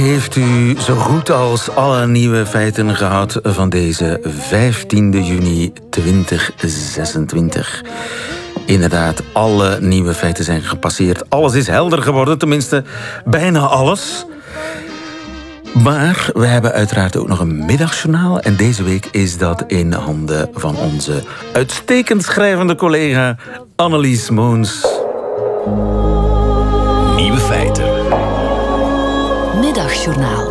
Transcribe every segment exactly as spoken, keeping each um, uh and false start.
Heeft u zo goed als alle nieuwe feiten gehad van deze vijftiende juni tweeduizend zesentwintig? Inderdaad, alle nieuwe feiten zijn gepasseerd. Alles is helder geworden, tenminste bijna alles. Maar we hebben uiteraard ook nog een middagjournaal. En deze week is dat in handen van onze uitstekend schrijvende collega Annelies Moons. Nieuwe feiten. Middagjournaal.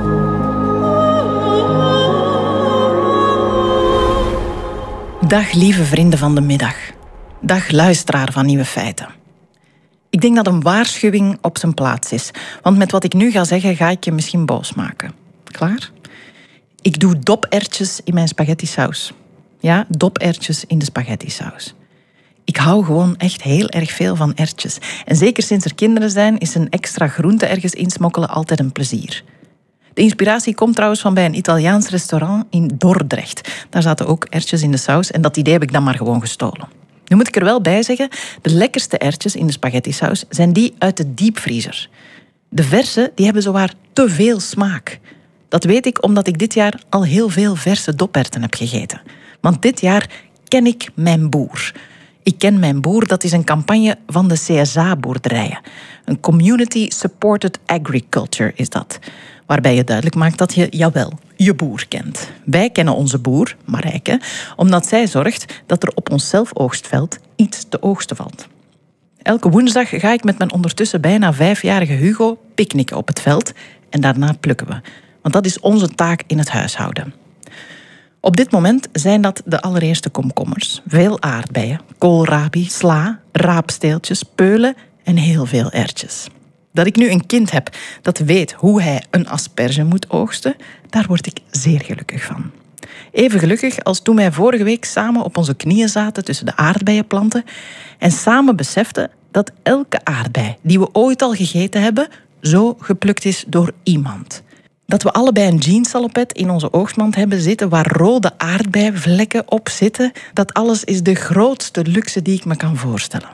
Dag lieve vrienden van de middag. Dag luisteraar van Nieuwe Feiten. Ik denk dat een waarschuwing op zijn plaats is. Want met wat ik nu ga zeggen, ga ik je misschien boos maken. Klaar? Ik doe doperwtjes in mijn spaghetti-saus. Ja, doperwtjes in de spaghetti-saus. Ik hou gewoon echt heel erg veel van erwtjes. En zeker sinds er kinderen zijn, is een extra groente ergens insmokkelen altijd een plezier. De inspiratie komt trouwens van bij een Italiaans restaurant in Dordrecht. Daar zaten ook erwtjes in de saus en dat idee heb ik dan maar gewoon gestolen. Nu moet ik er wel bij zeggen, de lekkerste erwtjes in de spaghetti-saus zijn die uit de diepvriezer. De verse die hebben zowaar te veel smaak. Dat weet ik omdat ik dit jaar al heel veel verse doperwten heb gegeten. Want dit jaar ken ik mijn boer. Ik ken mijn boer, dat is een campagne van de C S A-boerderijen. Een Community Supported Agriculture is dat. Waarbij je duidelijk maakt dat je, jawel, je boer kent. Wij kennen onze boer, Marijke, omdat zij zorgt dat er op ons zelfoogstveld iets te oogsten valt. Elke woensdag ga ik met mijn ondertussen bijna vijfjarige Hugo picknicken op het veld en daarna plukken we. Want dat is onze taak in het huishouden. Op dit moment zijn dat de allereerste komkommers, veel aardbeien, koolrabi, sla, raapsteeltjes, peulen en heel veel erwtjes. Dat ik nu een kind heb dat weet hoe hij een asperge moet oogsten, daar word ik zeer gelukkig van. Even gelukkig als toen wij vorige week samen op onze knieën zaten tussen de aardbeienplanten en samen beseften dat elke aardbei die we ooit al gegeten hebben, zo geplukt is door iemand. Dat we allebei een jeanssalopet in onze oogstmand hebben zitten waar rode aardbeivlekken op zitten, dat alles is de grootste luxe die ik me kan voorstellen.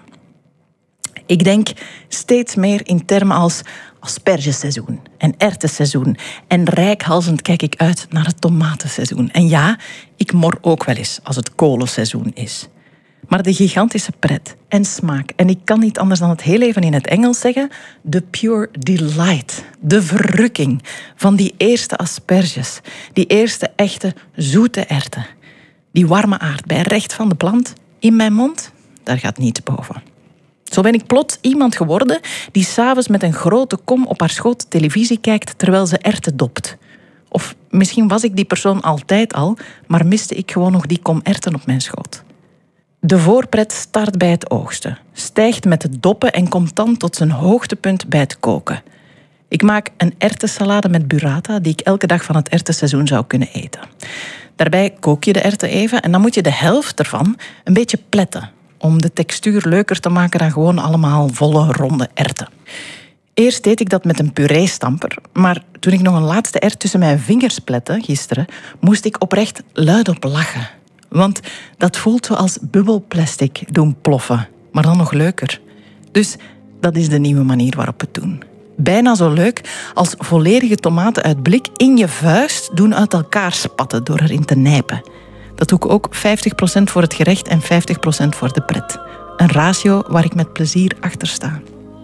Ik denk steeds meer in termen als aspergeseizoen en erwtenseizoen. En reikhalzend kijk ik uit naar het tomatenseizoen. En ja, ik mor ook wel eens als het kolenseizoen is. Maar de gigantische pret en smaak, en ik kan niet anders dan het heel even in het Engels zeggen, the pure delight, de verrukking van die eerste asperges, die eerste echte zoete erwten. Die warme aardbei recht van de plant in mijn mond, daar gaat niets boven. Zo ben ik plots iemand geworden die 's avonds met een grote kom op haar schoot televisie kijkt terwijl ze erwten dopt. Of misschien was ik die persoon altijd al, maar miste ik gewoon nog die kom erwten op mijn schoot. De voorpret start bij het oogsten, stijgt met het doppen en komt dan tot zijn hoogtepunt bij het koken. Ik maak een erwtensalade met burrata die ik elke dag van het erwtenseizoen zou kunnen eten. Daarbij kook je de erwten even en dan moet je de helft ervan een beetje pletten, om de textuur leuker te maken dan gewoon allemaal volle, ronde erwten. Eerst deed ik dat met een puree-stamper, maar toen ik nog een laatste erwt tussen mijn vingers plette, gisteren, moest ik oprecht luidop lachen. Want dat voelt zoals bubbelplastic doen ploffen, maar dan nog leuker. Dus dat is de nieuwe manier waarop we het doen. Bijna zo leuk als volledige tomaten uit blik in je vuist doen uit elkaar spatten door erin te nijpen. Dat doe ik ook vijftig procent voor het gerecht en vijftig procent voor de pret. Een ratio waar ik met plezier achter sta.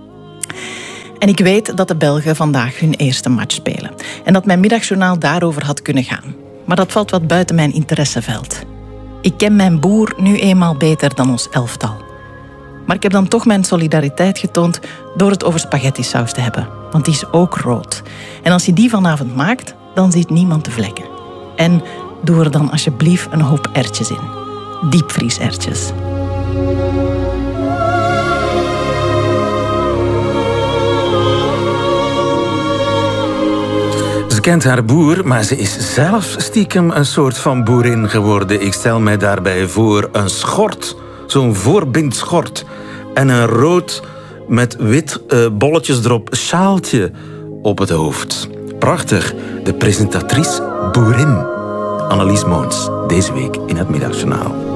En ik weet dat de Belgen vandaag hun eerste match spelen. En dat mijn middagjournaal daarover had kunnen gaan. Maar dat valt wat buiten mijn interesseveld. Ik ken mijn boer nu eenmaal beter dan ons elftal. Maar ik heb dan toch mijn solidariteit getoond door het over spaghetti-saus te hebben. Want die is ook rood. En als je die vanavond maakt, dan ziet niemand de vlekken. En doe er dan alsjeblieft een hoop erwtjes in. Diepvrieserwtjes. Ze kent haar boer, maar ze is zelf stiekem een soort van boerin geworden. Ik stel mij daarbij voor een schort, zo'n voorbindschort. En een rood met wit uh, bolletjes erop sjaaltje op het hoofd. Prachtig, de presentatrice boerin. Annelies Moons, deze week in het Middagjournaal.